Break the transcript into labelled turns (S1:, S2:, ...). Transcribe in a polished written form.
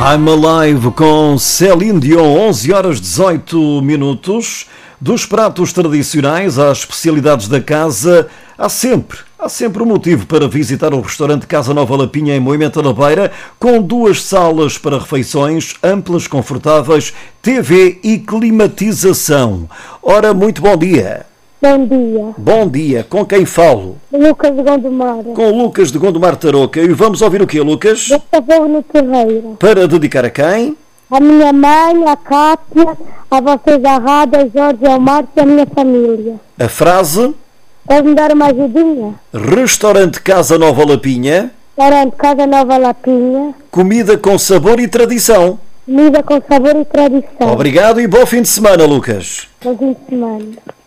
S1: I'm Alive com Céline Dion, 11 horas 18 minutos. Dos pratos tradicionais às especialidades da casa, há sempre um motivo para visitar o restaurante Casa Nova Lapinha em Moimenta da Beira, com 2 salas para refeições, amplas, confortáveis, TV e climatização. Ora, muito bom dia.
S2: Bom dia.
S1: Bom dia. Com quem falo?
S2: Lucas de Gondomar.
S1: Com o Lucas de Gondomar Tarouca. E vamos ouvir o quê, Lucas?
S2: Desta vez no terreiro.
S1: Para dedicar a quem?
S2: A minha mãe, a Cátia, a vocês, a Rada, a Jorge, ao Marcos e a minha família.
S1: A frase?
S2: Pode-me dar uma ajudinha?
S1: Restaurante Casa Nova Lapinha.
S2: Restaurante Casa Nova Lapinha.
S1: Comida com sabor e tradição.
S2: Comida com sabor e tradição.
S1: Obrigado e bom fim de semana, Lucas.
S2: Bom fim de semana.